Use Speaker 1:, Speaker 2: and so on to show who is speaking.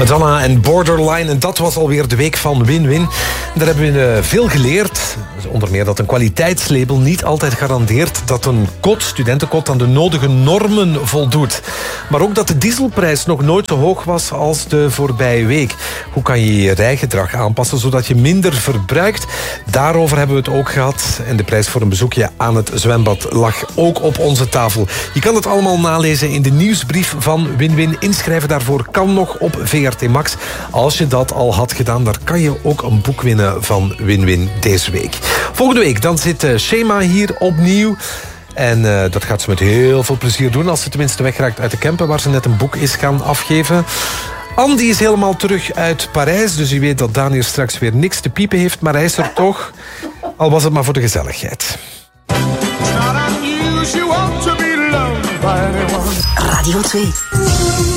Speaker 1: Madonna en Borderline. En dat was alweer de week van Win-Win. Daar hebben we veel geleerd. Onder meer dat een kwaliteitslabel niet altijd garandeert dat een studentenkot aan de nodige normen voldoet. Maar ook dat de dieselprijs nog nooit zo hoog was als de voorbije week. Hoe kan je je rijgedrag aanpassen zodat je minder verbruikt? Daarover hebben we het ook gehad. En de prijs voor een bezoekje aan het zwembad lag ook op onze tafel. Je kan het allemaal nalezen in de nieuwsbrief van Win-Win. Inschrijven daarvoor kan nog op VRT Max. Als je dat al had gedaan, dan kan je ook een boek winnen van Win-Win deze week. Volgende week dan zit Shema hier opnieuw. En dat gaat ze met heel veel plezier doen, als ze tenminste wegraakt uit de Kempen, waar ze net een boek is gaan afgeven. Andy is helemaal terug uit Parijs, dus u weet dat Daan hier straks weer niks te piepen heeft, maar hij is er toch, al was het maar voor de gezelligheid.
Speaker 2: Radio 2.